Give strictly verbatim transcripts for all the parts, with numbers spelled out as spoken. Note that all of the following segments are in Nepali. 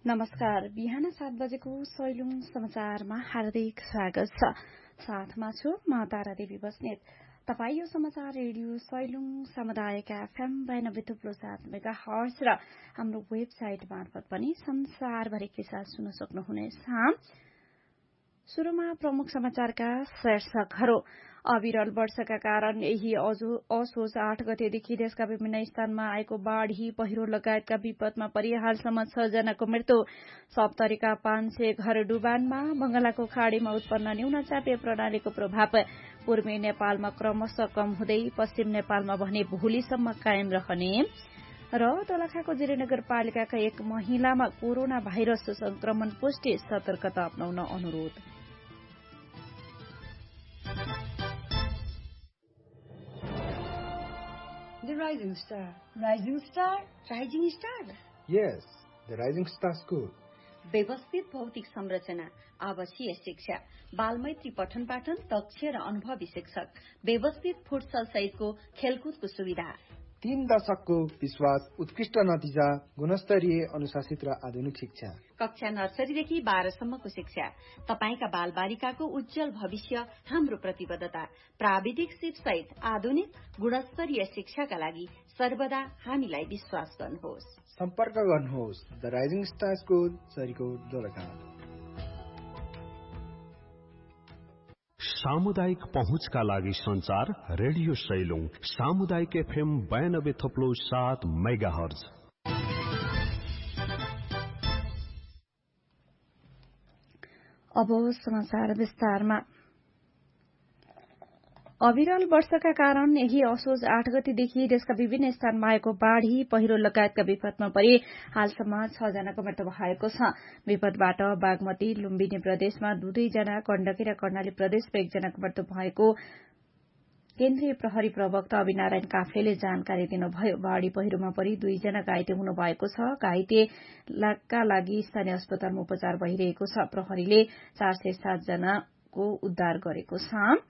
नमस्कार। बिहान सात बजेको सैलुङ समाचारमा हार्दिक स्वागत छ। साथमा छु म तारा देवी बस्नेत। तपाई यो समाचार रेडियो सैलुङ सामुदायिक एफएम बयानब्बे थुप्रो सात मेगा हर्ज र हाम्रो वेबसाइट मार्फत पनि संसारभरिकै साथ सुन्न सक्नुहुनेछ। शुरूमा प्रमुख समाचारका शीर्षकहरू। अविरल वर्षाका कारण यही असोज आठ गतेदेखि देशका विभिन्न स्थानमा आएको बाढ़ी पहिरो लगायतका विपदमा परि हालसम्म छ जनाको मृत्यु। सप्तरीका पाँच सय घर डुबानमा। बंगालाको खाड़ीमा उत्पन्न न्यून चापीय प्रणालीको प्रभाव पूर्वी नेपालमा क्रमशः कम हुँदै पश्चिम नेपालमा भने भोलिसम्म कायम रहने र दोलखाको जिरी नगरपालिकाका एक महिलामा कोरोना भाइरस संक्रमण पुष्टि, सतर्कता अपनाउन अनुरोध। The Rising Star. Rising Star? Rising Star? Yes, the Rising Star School. व्यवस्थित भौतिक संरचना, आवासीय शिक्षा, बालमैत्री पठन पाठन, दक्ष र अनुभवी शिक्षक, व्यवस्थित फुटसल सहितको खेलकुदको सुविधा, तीन दशकको विश्वास, उत्कृष्ट नतिजा, गुणस्तरीय अनुशासित र आधुनिक शिक्षा, कक्षा नर्सरीदेखि बाह्रसम्मको शिक्षा, तपाईका बाल बालिकाको उज्जवल भविष्य हाम्रो प्रतिबद्धता, प्राविधिक सिप सहित आधुनिक गुणस्तरीय शिक्षाका लागि सर्वदा हामीलाई विश्वास गर्नुहोस्। सम्पर्क गर्नुहोस् the rising star school, Sarikot, Dolakha. सामुदायिक पहुँचका लागि संचार रेडियो सैलुङ सामुदायिक एफएम बयानब्बे थप्लो सात मेगा हर्ज। अब समाचार विस्तारमा। अविरल वर्षाका कारण यही असोज आठ गतेदेखि देशका विभिन्न स्थानमा आएको बाढ़ी पहिरो लगायतका विपदमा परि हालसम्म छ जनाको मृत्यु भएको छ। विपदबाट बागमती, लुम्बिनी प्रदेशमा दुईजना, गण्डकी र कर्णाली प्रदेशमा एकजनाको मृत्यु भएको केन्द्रीय प्रहरी प्रवक्ता अविनारायण काफ्लेले जानकारी दिनुभयो। बाढ़ी पहिरोमा परि दुईजना घाइते हुनुभएको छ। घाइतेका लागि स्थानीय अस्पतालमा उपचार भइरहेको छ। प्रहरीले चार सय सात जनाको उद्धार गरेको छ।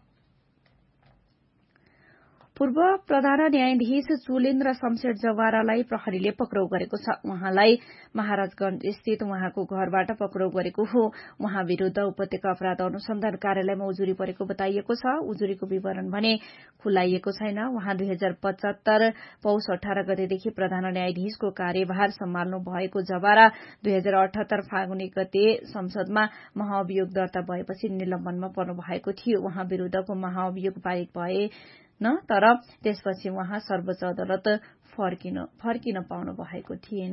पूर्व प्रधान न्यायाधीश चुलेन्द्र शमशेर जवारालाई प्रहरीले पक्राउ गरेको छ। उहाँलाई महाराजगंज स्थित उहाँको घरबाट पक्राउ गरेको हो। उहाँ विरूद्ध उपत्यका अपराध अनुसन्धान कार्यालयमा उजुरी परेको बताइएको छ। उजुरीको विवरण भने खुलाइएको छैन। उहाँ दुई हजार पचहत्तर पौष अठार गतेदेखि प्रधान न्यायाधीशको कार्यभार सम्हाल्नु भएको जवारा दुई हजार अठहत्तर फागुन एक गते संसदमा महाअभियोग दर्ता भएपछि निलम्बनमा पर्नु भएको थियो। उहाँ विरूद्धको महाअभियोग पारित भए न तर त्यसपछि उहाँ सर्वोच्च अदालत फर्किन फर्किन पाउनु भएको थिएन।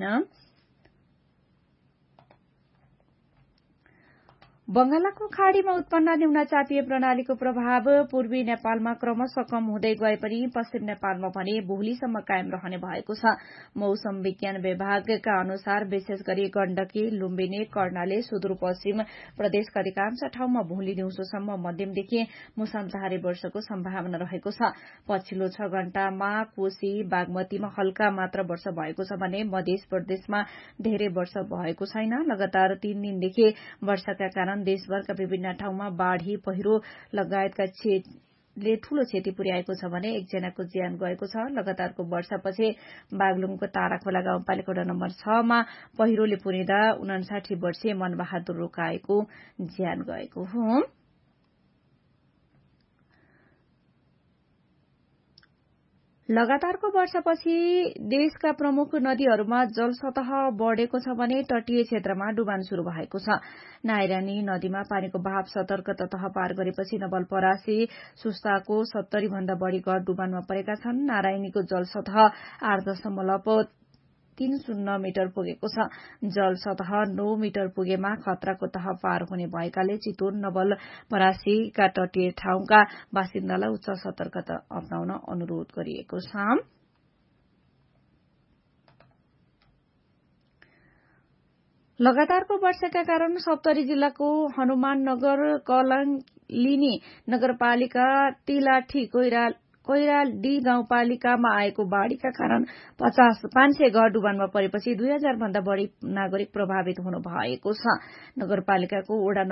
बंगालाको खाड़ीमा उत्पन्न न्यून चापीय प्रणालीको प्रभाव पूर्वी नेपालमा क्रमशः कम हुँदै गए पनि पश्चिम नेपालमा भने भोलिसम्म कायम रहने भएको छ। मौसम विज्ञान विभागका अनुसार विशेष गरी गण्डकी, लुम्बिनी, कर्णाली, सुदूरपश्चिम प्रदेशका अधिकांश ठाउँमा भोलि दिउँसोसम्म मध्यमदेखि मुसलधारे वर्षाको सम्भावना रहेको छ। पछिल्लो छ घण्टामा कोशी, बागमतीमा हल्का मात्र वर्षा भएको छ भने मध्य प्रदेशमा धेरै वर्षा भएको छैन। लगातार तीन दिनदेखि वर्षाका कारण देशभरका विभिन्न ठाउँमा बाढ़ी पहिरो लगायतका ले ठूलो क्षति पुर्याएको छ भने एकजनाको ज्यान गएको छ। लगातारको वर्षापछि बागलुङको ताराखोला गाउँपालिका वडा नम्बर छमा पहिरोले पुरिँदा उनासाठी वर्षीय मनबहादुर रोकाएको ज्यान गएको हो। लगातारको वर्षापछि देशका प्रमुख नदीहरूमा जलसतह बढ़ेको छ भने तटीय क्षेत्रमा डुबान शुरू भएको छ। नारायणी नदीमा पानीको बहाव सतर्क तह पार गरेपछि नवलपरासी, सुस्ताको सत्तरी भन्दा बढ़ी घर डुबानमा परेका छन्। नारायणीको जलसतह आठ दशमलव तीन शून्य मिटर पुगेको छ। जल सतह नौ मिटर पुगेमा खतराको तह पार हुने भएकाले चितवन, नवलपरासीका तटीय ठाउँका बासिन्दालाई उच्च सतर्कता अपनाउन अनुरोध गरिएको छ। लगातारको वर्षाका कारण सप्तरी जिल्लाको हनुमाननगर, कलंलिनी नगरपालिका, तिलाठी, कोइरा कोइराडी गाउँपालिकामा आएको बाढ़ीका कारण पचास पाँच सय घर डुबानमा परेपछि दुई हजार भन्दा बढ़ी नागरिक प्रभावित हुनु भएको छ। नगरपालिकाको वडा